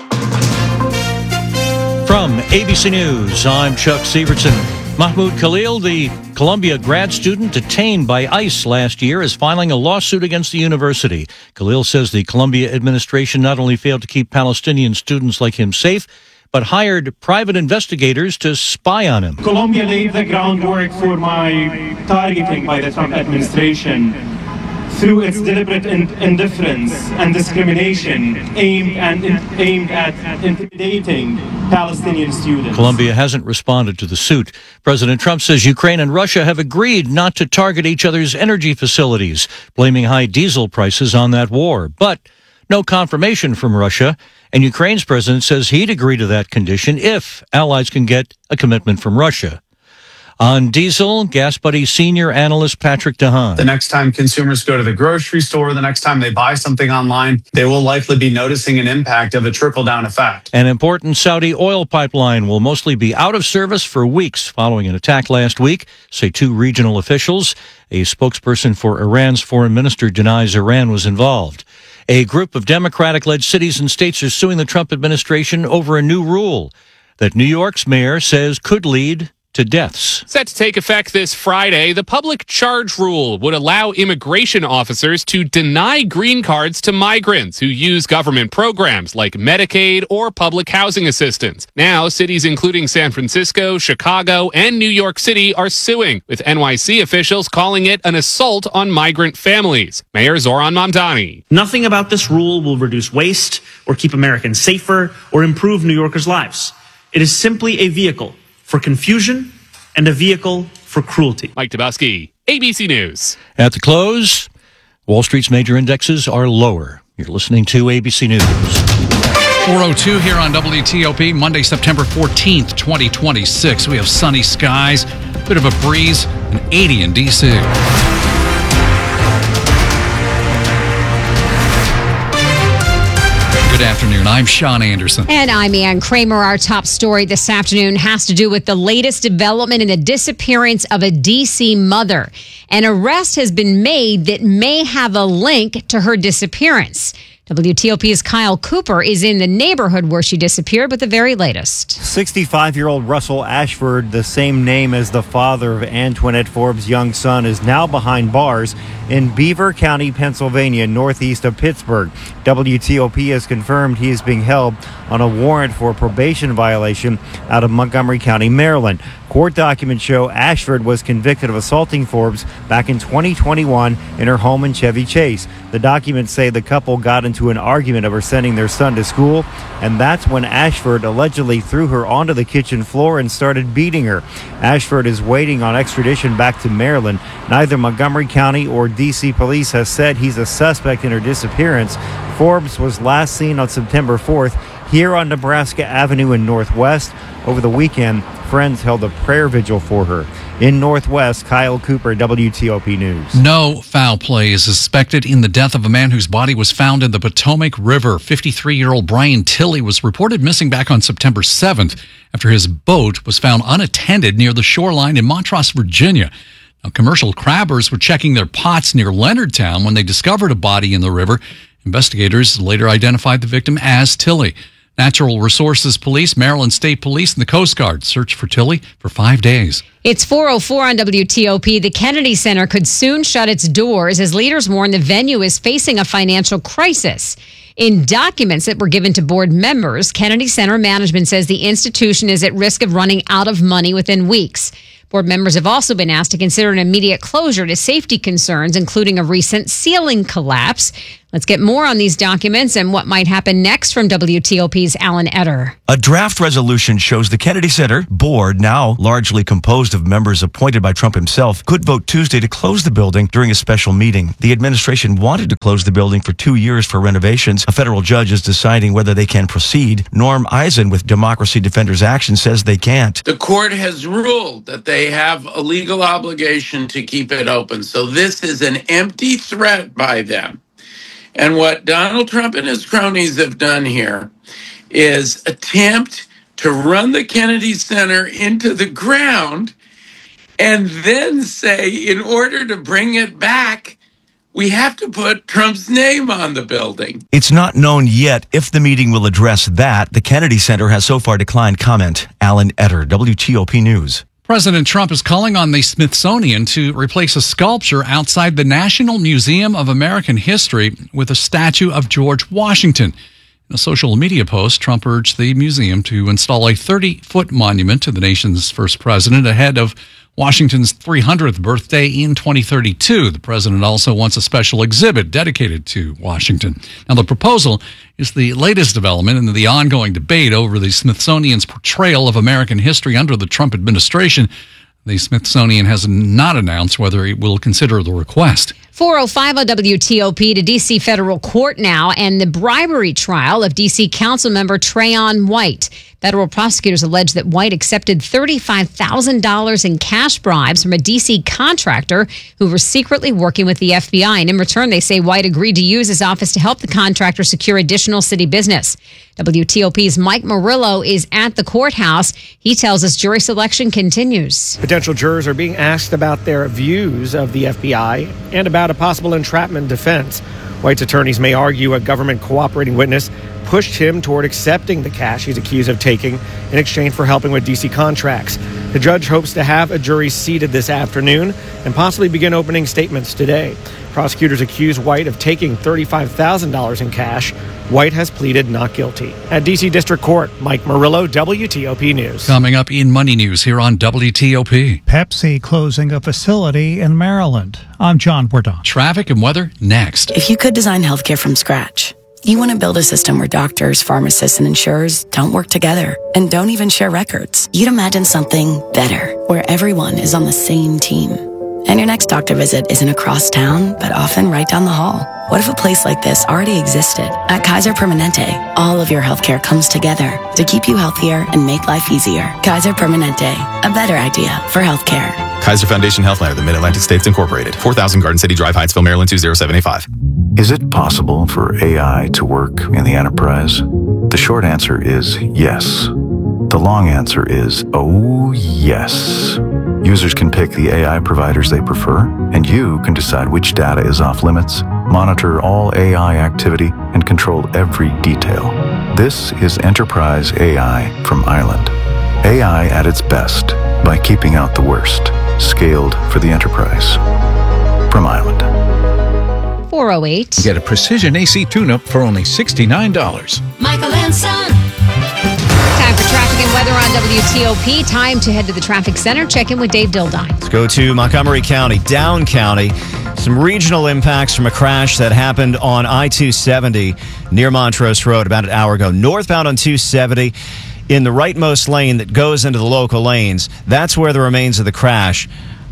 From A B C News, I'm Chuck Severson. Mahmoud Khalil, the Columbia grad student detained by ICE last year, is filing a lawsuit against the university. Khalil says the Columbia administration not only failed to keep Palestinian students like him safe, but hired private investigators to spy on him. Columbia laid the groundwork for my targeting by the Trump administration through its deliberate in- indifference and discrimination aimed, and in- aimed at intimidating Palestinian students. Columbia hasn't responded to the suit. President Trump says Ukraine and Russia have agreed not to target each other's energy facilities, blaming high diesel prices on that war. But no confirmation from Russia, and Ukraine's president says he'd agree to that condition if allies can get a commitment from Russia. On diesel, Gas Buddy senior analyst Patrick DeHaan. The next time consumers go to the grocery store, the next time they buy something online, they will likely be noticing an impact of a trickle-down effect. An important Saudi oil pipeline will mostly be out of service for weeks following an attack last week, say two regional officials. A spokesperson for Iran's foreign minister denies Iran was involved. A group of Democratic-led cities and states are suing the Trump administration over a new rule that New York's mayor says could lead to deaths. Set to take effect this Friday, the public charge rule would allow immigration officers to deny green cards to migrants who use government programs like Medicaid or public housing assistance. Now, cities including San Francisco, Chicago, and New York City are suing, with N Y C officials calling it an assault on migrant families. Mayor Zoran Mamdani. Nothing about this rule will reduce waste or keep Americans safer or improve New Yorkers' lives. It is simply a vehicle for confusion and a vehicle for cruelty. Mike Tabowski, A B C News. At the close, Wall Street's major indexes are lower. You're listening to A B C News. four oh two here on W T O P, Monday, September fourteenth, twenty twenty-six. We have sunny skies, bit of a breeze, and eighty in D C. Good afternoon. I'm Sean Anderson. And I'm Ann Kramer. Our top story this afternoon has to do with the latest development in the disappearance of a D C mother. An arrest has been made that may have a link to her disappearance. W T O P's Kyle Cooper is in the neighborhood where she disappeared with the very latest. sixty-five-year-old Russell Ashford, the same name as the father of Antoinette Forbes' young son, is now behind bars in Beaver County, Pennsylvania, northeast of Pittsburgh. W T O P has confirmed he is being held on a warrant for probation violation out of Montgomery County, Maryland. Court documents show Ashford was convicted of assaulting Forbes back in twenty twenty-one in her home in Chevy Chase. The documents say the couple got into into an argument over sending their son to school, and that's when Ashford allegedly threw her onto the kitchen floor and started beating her. Ashford is waiting on extradition back to Maryland. Neither Montgomery County or D C police has said he's a suspect in her disappearance. Forbes was last seen on September fourth here on Nebraska Avenue in Northwest. Over the weekend, friends held a prayer vigil for her. In Northwest, Kyle Cooper, W T O P News. No foul play is suspected in the death of a man whose body was found in the Potomac River. fifty-three-year-old Brian Tilley was reported missing back on September seventh after his boat was found unattended near the shoreline in Montrose, Virginia. Now, commercial crabbers were checking their pots near Leonardtown when they discovered a body in the river. Investigators later identified the victim as Tilley. Natural Resources Police, Maryland State Police, and the Coast Guard searched for Tilley for five days. It's four oh four on W T O P. The Kennedy Center could soon shut its doors as leaders warn the venue is facing a financial crisis. In documents that were given to board members, Kennedy Center management says the institution is at risk of running out of money within weeks. Board members have also been asked to consider an immediate closure to safety concerns, including a recent ceiling collapse. Let's get more on these documents and what might happen next from W T O P's Alan Etter. A draft resolution shows the Kennedy Center board, now largely composed of members appointed by Trump himself, could vote Tuesday to close the building during a special meeting. The administration wanted to close the building for two years for renovations. A federal judge is deciding whether they can proceed. Norm Eisen with Democracy Defenders Action says they can't. The court has ruled that they have a legal obligation to keep it open. So this is an empty threat by them. And what Donald Trump and his cronies have done here is attempt to run the Kennedy Center into the ground and then say, in order to bring it back, we have to put Trump's name on the building. It's not known yet if the meeting will address that. The Kennedy Center has so far declined comment. Alan Etter, W T O P News. President Trump is calling on the Smithsonian to replace a sculpture outside the National Museum of American History with a statue of George Washington. In a social media post, Trump urged the museum to install a thirty-foot monument to the nation's first president ahead of Washington's three hundredth birthday in twenty thirty-two. The president also wants a special exhibit dedicated to Washington. Now, the proposal is the latest development in the ongoing debate over the Smithsonian's portrayal of American history under the Trump administration. The Smithsonian has not announced whether it will consider the request. four oh five on W T O P to D C federal court now and the bribery trial of D C council member Trayon White. Federal prosecutors allege that White accepted thirty-five thousand dollars in cash bribes from a D C contractor who was secretly working with the F B I. And in return, they say White agreed to use his office to help the contractor secure additional city business. W T O P's Mike Murillo is at the courthouse. He tells us jury selection continues. Potential jurors are being asked about their views of the F B I and about a possible entrapment defense. White's attorneys may argue a government cooperating witness pushed him toward accepting the cash he's accused of taking in exchange for helping with D C contracts. The judge hopes to have a jury seated this afternoon and possibly begin opening statements today. Prosecutors accuse White of taking thirty-five thousand dollars in cash. White has pleaded not guilty. At D C District Court, Mike Murillo, W T O P News. Coming up in Money News here on W T O P. Pepsi closing a facility in Maryland. I'm John Bourdon. Traffic and weather next. If you could design healthcare from scratch, you want to build a system where doctors, pharmacists, and insurers don't work together and don't even share records. You'd imagine something better, where everyone is on the same team. And your next doctor visit isn't across town, but often right down the hall. What if a place like this already existed? At Kaiser Permanente, all of your healthcare comes together to keep you healthier and make life easier. Kaiser Permanente, a better idea for healthcare. Kaiser Foundation Healthline of the Mid-Atlantic States Incorporated. four thousand Garden City Drive, Hyattsville, Maryland, two zero seven eight five. Is it possible for A I to work in the enterprise? The short answer is yes. The long answer is oh yes. Users can pick the A I providers they prefer, and you can decide which data is off limits, monitor all A I activity, and control every detail. This is Enterprise A I from Island. A I at its best by keeping out the worst. Scaled for the enterprise. From Island. four oh eight. Get a precision A C tune-up for only sixty-nine dollars. Michael and Son. Time for traffic and weather on W T O P. Time to head to the traffic center. Check in with Dave Dildine. Let's go to Montgomery County, Down County. Some regional impacts from a crash that happened on I two seventy near Montrose Road about an hour ago. Northbound on two seventy, in the rightmost lane that goes into the local lanes, that's where the remains of the crash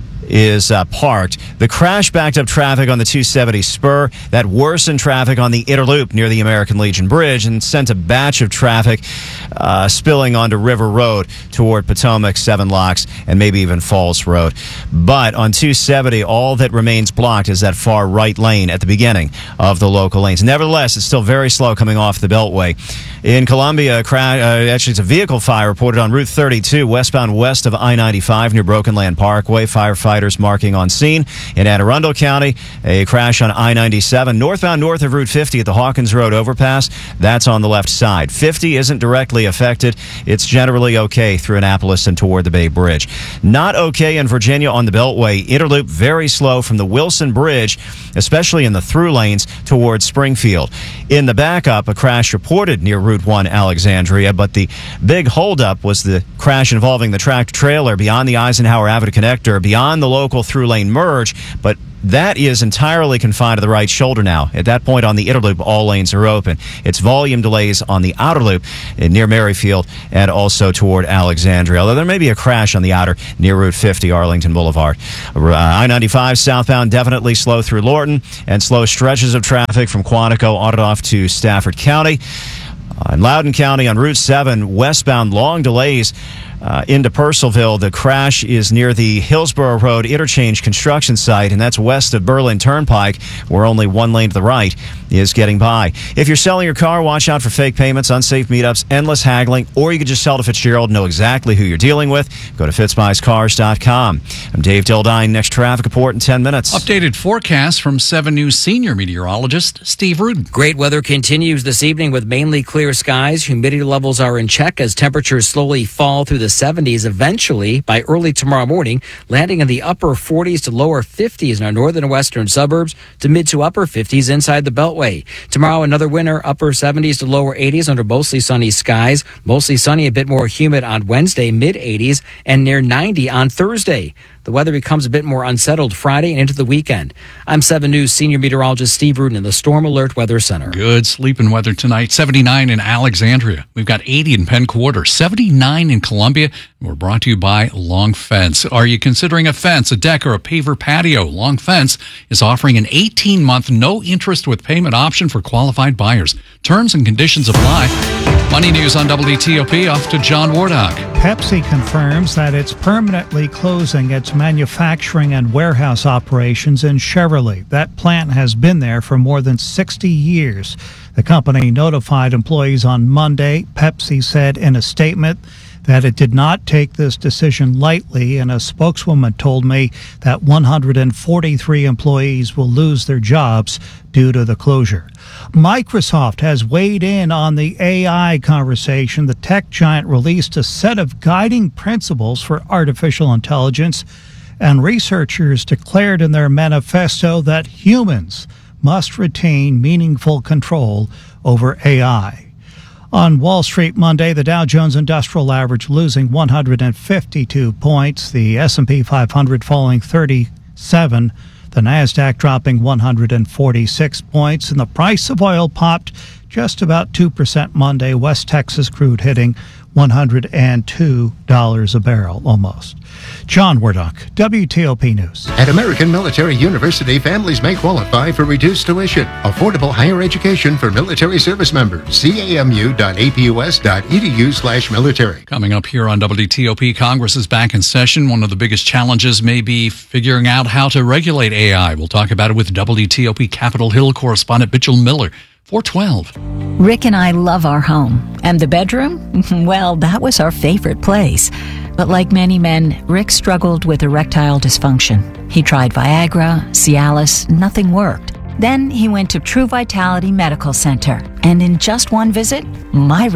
is uh, parked. The crash backed up traffic on the two seventy spur. That worsened traffic on the inner loop near the American Legion Bridge and sent a batch of traffic uh, spilling onto River Road toward Potomac, Seven Locks, and maybe even Falls Road. But on two seventy, all that remains blocked is that far right lane at the beginning of the local lanes. Nevertheless, it's still very slow coming off the Beltway. In Columbia, cra- uh, actually, it's a vehicle fire reported on Route thirty-two, westbound west of I ninety-five near Broken Land Parkway. Firefighters marking on scene. In Anne Arundel County, a crash on I ninety-seven, northbound north of Route fifty at the Hawkins Road overpass. That's on the left side. fifty isn't directly affected. It's generally okay through Annapolis and toward the Bay Bridge. Not okay in Virginia on the Beltway. Interloop very slow from the Wilson Bridge, especially in the through lanes towards Springfield. In the backup, a crash reported near Route one Alexandria, but the big holdup was the crash involving the tractor trailer beyond the Eisenhower Avenue connector, beyond the local through lane merge, but that is entirely confined to the right shoulder now. At that point on the inner loop, all lanes are open. It's volume delays on the outer loop near Merrifield and also toward Alexandria, although there may be a crash on the outer near Route fifty, Arlington Boulevard. Uh, I ninety-five southbound definitely slow through Lorton, and slow stretches of traffic from Quantico on and off to Stafford County. Uh, in Loudoun County on Route seven, westbound, long delays uh, into Purcellville. The crash is near the Hillsborough Road interchange construction site, and that's west of Berlin Turnpike, where only one lane to the right is getting by. If you're selling your car, watch out for fake payments, unsafe meetups, endless haggling, or you could just sell to Fitzgerald, know exactly who you're dealing with. Go to fitz buys cars dot com. I'm Dave Dildine. Next traffic report in ten minutes. Updated forecast from seven News senior meteorologist Steve Rudin. Great weather continues this evening with mainly clear skies. Humidity levels are in check as temperatures slowly fall through the seventies, eventually by early tomorrow morning, landing in the upper forties to lower fifties in our northern and western suburbs, to mid to upper fifties inside the Beltway. Tomorrow, another winter, upper seventies to lower eighties under mostly sunny skies. Mostly sunny, a bit more humid on Wednesday, mid eighties, and near ninety on Thursday. The weather becomes a bit more unsettled Friday and into the weekend. I'm seven News senior meteorologist Steve Rudin in the Storm Alert Weather Center. Good sleeping weather tonight. seventy-nine in Alexandria. We've got eighty in Penn Quarter, seventy-nine in Columbia. We're brought to you by Long Fence. Are you considering a fence, a deck, or a paver patio? Long Fence is offering an eighteen-month no-interest with payment option for qualified buyers. Terms and conditions apply. Money News on W T O P. Off to John Wardock. Pepsi confirms that it's permanently closing its manufacturing and warehouse operations in Cheverly. That plant has been there for more than sixty years. The company notified employees on Monday. Pepsi said in a statement that it did not take this decision lightly, and a spokeswoman told me that one hundred forty-three employees will lose their jobs due to the closure. Microsoft has weighed in on the A I conversation. The tech giant released a set of guiding principles for artificial intelligence, and researchers declared in their manifesto that humans must retain meaningful control over A I. On Wall Street Monday, the Dow Jones Industrial Average losing one hundred fifty-two points, the S and P five hundred falling thirty-seven, the Nasdaq dropping one hundred forty-six points, and the price of oil popped just about two percent Monday. West Texas crude hitting one hundred two dollars a barrel, almost. John Wardock, W T O P News. At American Military University, families may qualify for reduced tuition. Affordable higher education for military service members. C A M U dot A P U S dot E D U slash military. Coming up here on W T O P, Congress is back in session. One of the biggest challenges may be figuring out how to regulate A I. We'll talk about it with W T O P Capitol Hill correspondent Mitchell Miller. four twelve. Rick and I love our home. And the bedroom? Well, that was our favorite place. But like many men, Rick struggled with erectile dysfunction. He tried Viagra, Cialis, nothing worked. Then he went to True Vitality Medical Center. And in just one visit, my Rick is back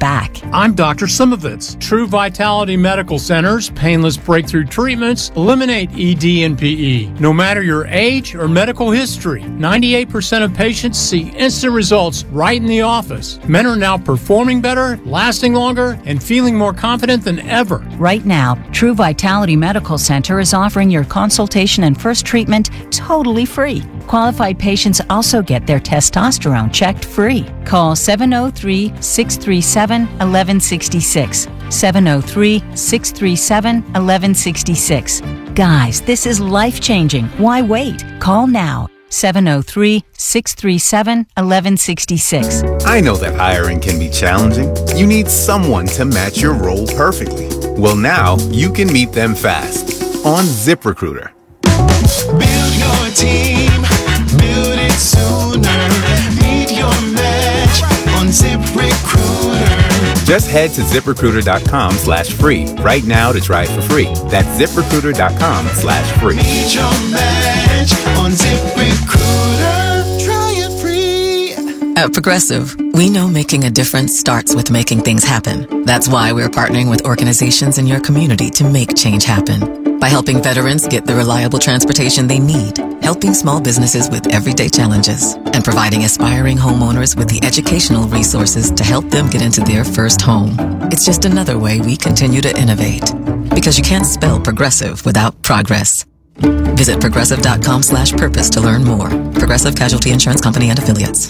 back. I'm Doctor Simovitz. True Vitality Medical Center's painless breakthrough treatments eliminate E D and P E. No matter your age or medical history, ninety-eight percent of patients see instant results right in the office. Men are now performing better, lasting longer, and feeling more confident than ever. Right now, True Vitality Medical Center is offering your consultation and first treatment totally free. Qualified patients also get their testosterone checked free. Call seven oh three, six three seven, one one six six. seven oh three, six three seven, one one six six. Guys, this is life-changing. Why wait? Call now. seven oh three, six three seven, one one six six. I know that hiring can be challenging. You need someone to match your role perfectly. Well, now you can meet them fast on ZipRecruiter. Build your team, build it sooner. Meet your match on ZipRecruiter. Just head to ZipRecruiter.com slash free right now to try it for free. That's ZipRecruiter.com slash free. Meet your match on ZipRecruiter. Try it free. At Progressive, we know making a difference starts with making things happen. That's why we're partnering with organizations in your community to make change happen. By helping veterans get the reliable transportation they need, helping small businesses with everyday challenges, and providing aspiring homeowners with the educational resources to help them get into their first home. It's just another way we continue to innovate. Because you can't spell progressive without progress. Visit progressive.com slash purpose to learn more. Progressive Casualty Insurance Company and Affiliates.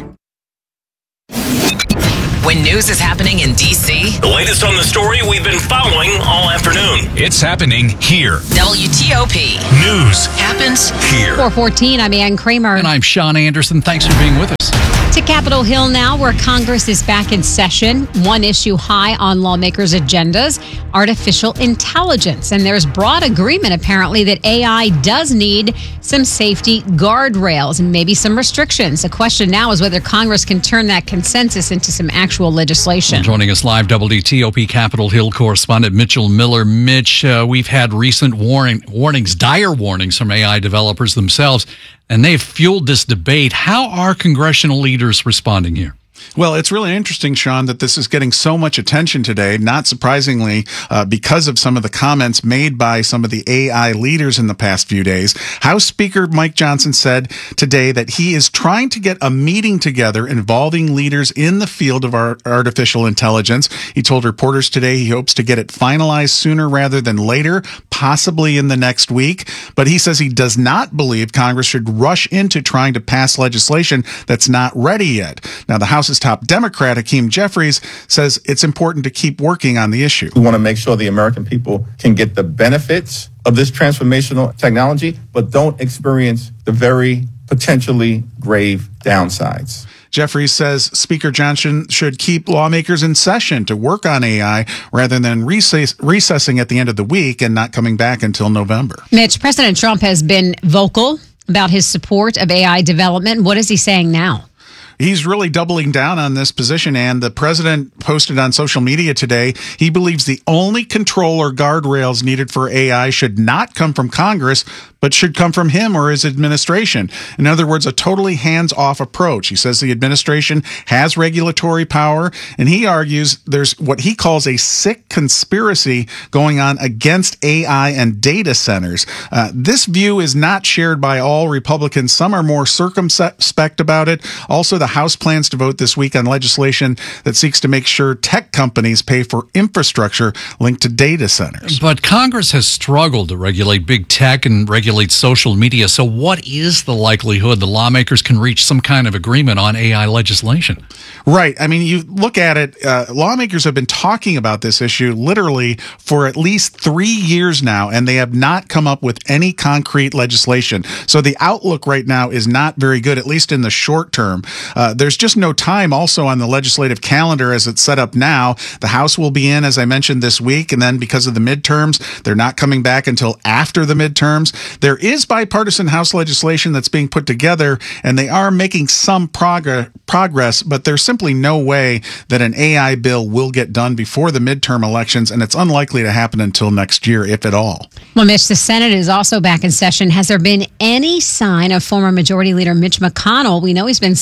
When news is happening in D C, the latest on the story we've been following all afternoon. It's happening here. W T O P. News happens here. four fourteen, I'm Ann Kramer. And I'm Sean Anderson. Thanks for being with us. To Capitol Hill now, where Congress is back in session. One issue high on lawmakers' agendas, artificial intelligence. And there's broad agreement, apparently, that A I does need some safety guardrails and maybe some restrictions. The question now is whether Congress can turn that consensus into some actual legislation. Well, joining us live, W T O P Capitol Hill correspondent Mitchell Miller. Mitch, uh, we've had recent warning, warnings, dire warnings from A I developers themselves, and they've fueled this debate. How are congressional leaders responding here? Well, it's really interesting, Sean, that this is getting so much attention today, not surprisingly, uh, because of some of the comments made by some of the A I leaders in the past few days. House Speaker Mike Johnson said today that he is trying to get a meeting together involving leaders in the field of our artificial intelligence. He told reporters today he hopes to get it finalized sooner rather than later, possibly in the next week. But he says he does not believe Congress should rush into trying to pass legislation that's not ready yet. Now, the House's top Democrat, Hakeem Jeffries, says it's important to keep working on the issue. We want to make sure the American people can get the benefits of this transformational technology, but don't experience the very potentially grave downsides. Jeffries says Speaker Johnson should keep lawmakers in session to work on A I rather than recess- recessing at the end of the week and not coming back until November. Mitch, President Trump has been vocal about his support of A I development. What is he saying now? He's really doubling down on this position, and the president posted on social media today he believes the only control or guardrails needed for A I should not come from Congress, but should come from him or his administration. In other words, a totally hands-off approach. He says the administration has regulatory power, and he argues there's what he calls a sick conspiracy going on against A I and data centers. Uh, this view is not shared by all Republicans. Some are more circumspect about it. Also, the House plans to vote this week on legislation that seeks to make sure tech companies pay for infrastructure linked to data centers. But Congress has struggled to regulate big tech and regulate social media. So what is the likelihood the lawmakers can reach some kind of agreement on A I legislation? Right. I mean, you look at it, uh, lawmakers have been talking about this issue literally for at least three years now, and they have not come up with any concrete legislation. So the outlook right now is not very good, at least in the short term. Uh, there's just no time also on the legislative calendar as it's set up now. The House will be in, as I mentioned, this week, and then because of the midterms, they're not coming back until after the midterms. There is bipartisan House legislation that's being put together, and they are making some prog- progress, but there's simply no way that an A I bill will get done before the midterm elections, and it's unlikely to happen until next year, if at all. Well, Mitch, the Senate is also back in session. Has there been any sign of former Majority Leader Mitch McConnell? We know he's been sidelined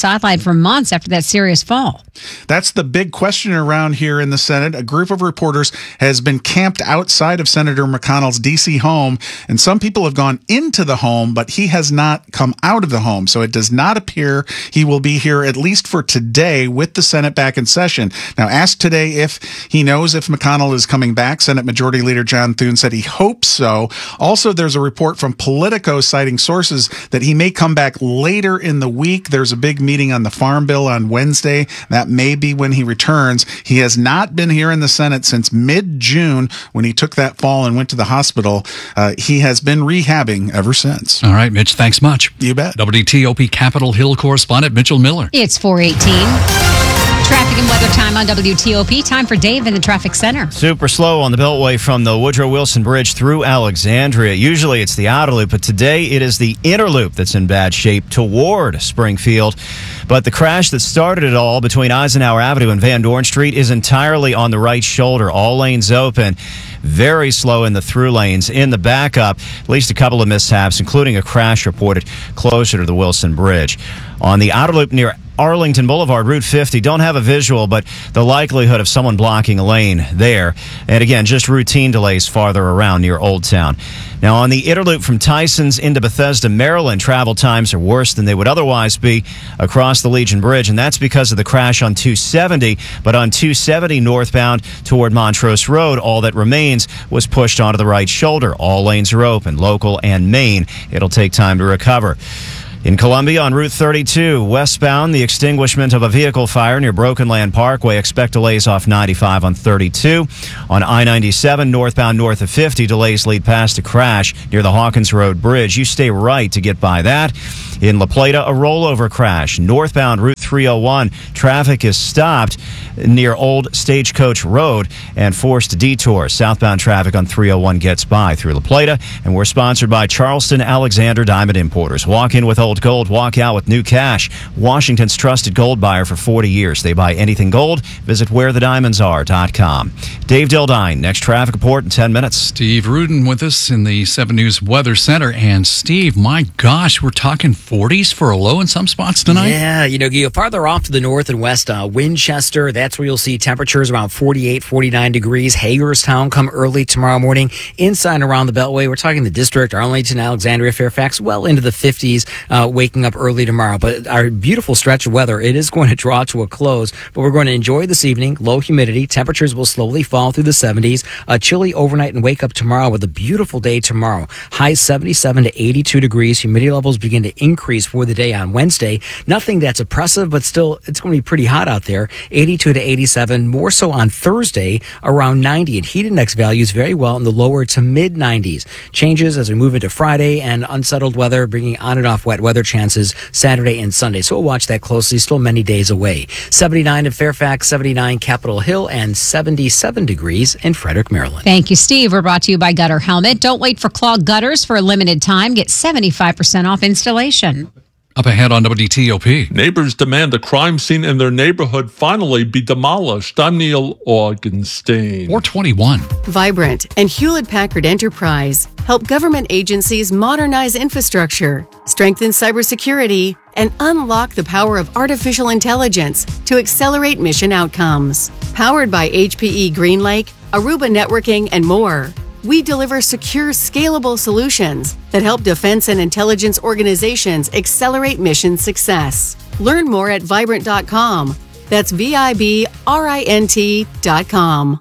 for months after that serious fall. That's the big question around here in the Senate. A group of reporters has been camped outside of Senator McConnell's D C home, and some people have gone into the home, but he has not come out of the home. So it does not appear he will be here, at least for today, with the Senate back in session. Now, asked today if he knows if McConnell is coming back, Senate Majority Leader John Thune said he hopes so. Also, there's a report from Politico citing sources that he may come back later in the week. There's a big meeting on the Farm Bill on Wednesday. That may be when he returns. He has not been here in the Senate since mid-June when he took that fall and went to the hospital. Uh, he has been rehabbing ever since. All right, Mitch, thanks much. You bet. W T O P Capitol Hill correspondent Mitchell Miller. It's four eighteen. Traffic and weather time on W T O P. Time for Dave in the traffic center. Super slow on the Beltway from the Woodrow Wilson Bridge through Alexandria. Usually it's the outer loop, but today it is the inner loop that's in bad shape toward Springfield. But the crash that started it all between Eisenhower Avenue and Van Dorn Street is entirely on the right shoulder. All lanes open. Very slow in the through lanes. In the backup, at least a couple of mishaps, including a crash reported closer to the Wilson Bridge. On the outer loop near Arlington Boulevard, Route fifty, don't have a visual, but the likelihood of someone blocking a lane there. And again, just routine delays farther around near Old Town. Now, on the inner loop from Tysons into Bethesda, Maryland, travel times are worse than they would otherwise be across the Legion Bridge, and that's because of the crash on two seventy. But on two seventy northbound toward Montrose Road, all that remains was pushed onto the right shoulder. All lanes are open, local and main. It'll take time to recover. In Columbia, on Route thirty-two, westbound, the extinguishment of a vehicle fire near Broken Land Parkway. Expect delays off ninety-five on thirty-two. On I ninety-seven, northbound north of fifty, delays lead past a crash near the Hawkins Road Bridge. You stay right to get by that. In La Plata, a rollover crash. Northbound Route three oh one, traffic is stopped near Old Stagecoach Road and forced to detour. Southbound traffic on three oh one gets by through La Plata. And we're sponsored by Charleston Alexander Diamond Importers. Walk in with old gold, walk out with new cash. Washington's trusted gold buyer for forty years. They buy anything gold. Visit where the diamonds are dot com. Dave Dildine, next traffic report in ten minutes. Steve Rudin with us in the seven News Weather Center. And Steve, my gosh, we're talking forties for a low in some spots tonight. Yeah, you know, you go farther off to the north and west, uh, Winchester, that's where you'll see temperatures around forty-eight, forty-nine degrees. Hagerstown come early tomorrow morning. Inside and around the Beltway, we're talking the district, Arlington, Alexandria, Fairfax, well into the fifties, uh, waking up early tomorrow. But our beautiful stretch of weather, it is going to draw to a close, but we're going to enjoy this evening. Low humidity, temperatures will slowly fall through the seventies. A chilly overnight and wake up tomorrow with a beautiful day tomorrow. High seventy-seven to eighty-two degrees. Humidity levels begin to increase for the day on Wednesday. Nothing that's oppressive, but still it's going to be pretty hot out there. eighty-two to eighty-seven, more so on Thursday, around ninety. And heat index values very well in the lower to mid nineties. Changes as we move into Friday, and unsettled weather bringing on and off wet weather chances Saturday and Sunday. So we'll watch that closely. Still many days away. seventy-nine in Fairfax, seventy-nine Capitol Hill, and seventy-seven degrees in Frederick, Maryland. Thank you, Steve. We're brought to you by Gutter Helmet. Don't wait for clogged gutters for a limited time. Get seventy-five percent off installation. Up ahead on W T O P. Neighbors demand a crime scene in their neighborhood finally be demolished. I'm Neil Augenstein. four twenty-one. Vibrant and Hewlett-Packard Enterprise help government agencies modernize infrastructure, strengthen cybersecurity, and unlock the power of artificial intelligence to accelerate mission outcomes. Powered by H P E GreenLake, Aruba Networking, and more, we deliver secure, scalable solutions that help defense and intelligence organizations accelerate mission success. Learn more at vibrant dot com. That's V I B R I N T dot com.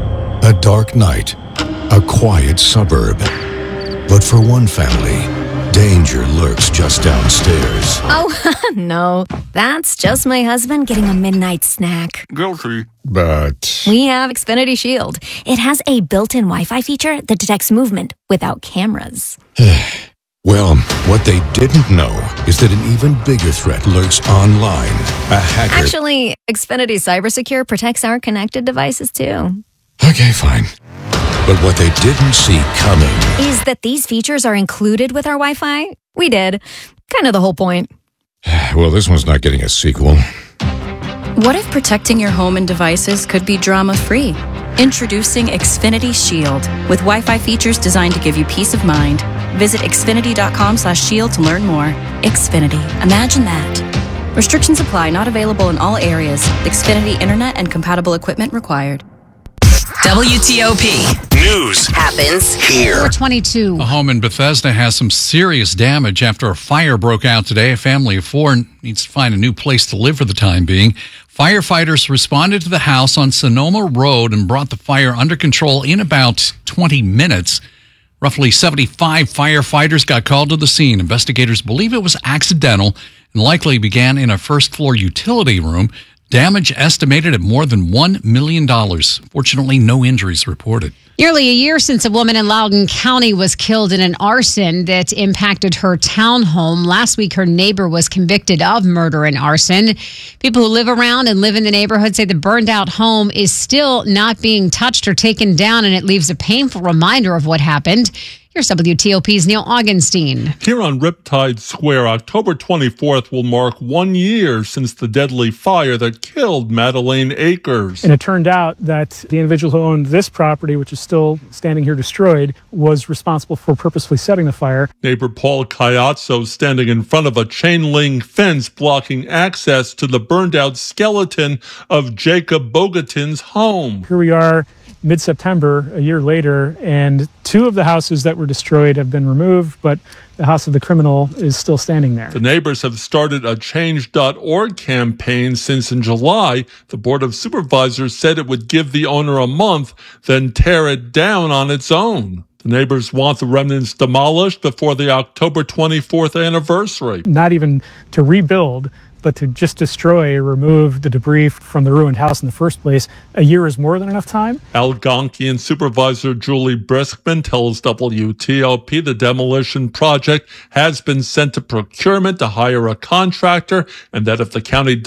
A dark night, a quiet suburb. But for one family, danger lurks just downstairs. Oh, no. That's just my husband getting a midnight snack. Guilty. But We have Xfinity Shield. It has a built-in Wi-Fi feature that detects movement without cameras. well, what they didn't know is that an even bigger threat lurks online. A hacker. Actually, Xfinity CyberSecure protects our connected devices too. Okay, fine. But what they didn't see coming is that these features are included with our Wi-Fi. We did. Kind of the whole point. Well, this one's not getting a sequel. What if protecting your home and devices could be drama-free? Introducing Xfinity Shield with Wi-Fi features designed to give you peace of mind. Visit xfinity dot com slash shield to learn more. Xfinity. Imagine that. Restrictions apply, not available in all areas. Xfinity Internet and compatible equipment required. W T O P News happens here. four twenty-two. A home in Bethesda has some serious damage after a fire broke out today. A family of four needs to find a new place to live for the time being. Firefighters responded to the house on Sonoma Road and brought the fire under control in about twenty minutes. Roughly seventy-five firefighters got called to the scene. Investigators believe it was accidental and likely began in a first-floor utility room. Damage estimated at more than one million dollars. Fortunately, no injuries reported. Nearly a year since a woman in Loudoun County was killed in an arson that impacted her townhome. Last week, her neighbor was convicted of murder and arson. People who live around and live in the neighborhood say the burned out home is still not being touched or taken down, and it leaves a painful reminder of what happened. Here's W T O P's Neil Augenstein. Here on Riptide Square, October twenty-fourth will mark one year since the deadly fire that killed Madeleine Akers. And it turned out that the individual who owned this property, which is still standing here destroyed, was responsible for purposefully setting the fire. Neighbor Paul Caiazzo standing in front of a chain link fence blocking access to the burned out skeleton of Jacob Bogatin's home. Here we are, mid-September, a year later, and two of the houses that were destroyed have been removed, but the house of the criminal is still standing there. The neighbors have started a change dot org campaign since in July. The Board of Supervisors said it would give the owner a month, then tear it down on its own. The neighbors want the remnants demolished before the October twenty-fourth anniversary. Not even to rebuild, but to just destroy or remove the debris from the ruined house in the first place. A year is more than enough time. Algonquian Supervisor Julie Briskman tells W T O P the demolition project has been sent to procurement to hire a contractor, and that if the county